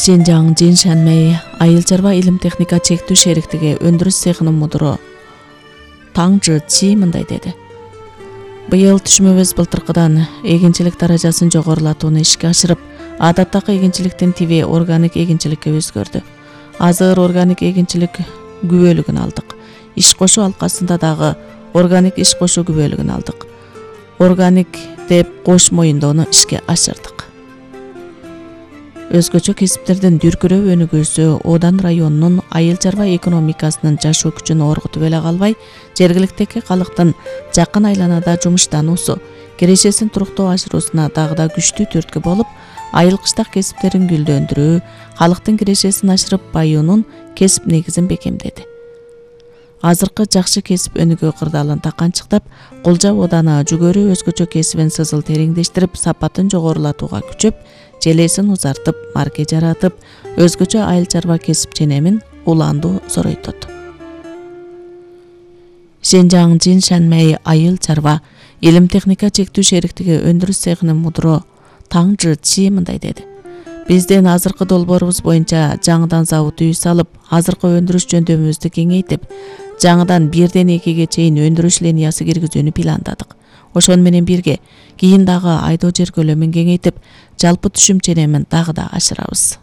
Шенжаң Жиншанмэй айыл чарба илим техника чектүү шериктиги өндүрүш цехынын мудуру Таң Жы мындай деди. Быйыл түшүмөбүз былтыркыдан эгинчилик даражасын жогорулатууну ишке ашырып, адаттагы эгинчиликтен тиви органик эгинчиликке өзгөрдү. Азыр органик эгинчилик күбөлүгүн алдык. Иш кошуу алкасында дагы органик иш кошуу күбөлүгүн алдык. Органик деп кош моюндоону ишке ашырдык. Өзгөчө кесиптердин дүркүрөп өнүгүүсү Одан районунун айыл чарба экономикасынын жашоо күчүн оргутуп эле калбай, жергиликтеги калктын жакын айланада жумуштануусу, кирешесин туруктуу ашыруусуна дагы да күчтүү түрткү болуп, айыл кыштак кесиптерин гүлдөндүрүү, калктын кирешесин ашырып баюунун кесип негизин бекемдеди. Азыркы жакшы кесип өнүгүү кырдаалын таканчыктап, Кулжа Оданы жүгөрү өзгөчө кесибин сызыл тереңдештирип, сапатын жогорулатууга күчөп, желесин узартып, марке жаратып, өзгөчө айыл чарба кесип ченемин улаандуу зоройтот. Шенжаң Жиншанмэй айыл чарба илим техника чектүү шериктиги өндүрүш цехынын мудуру Таң Жы мындай деди. Биздин азыркы долбоорубуз боюнча жаңыдан завод үй салып, азыркы өндүрүш жөндөмүбүздү кеңейтип, жаңыдан 1-ден 2-ге чейин өндүрүш линиясы киргизүүнү пландадык. Ошону менен бирге кийин дагы айдоо жер көлөмүн кеңейтип, жалпы түшүм ченемин дагы да ашырабыз.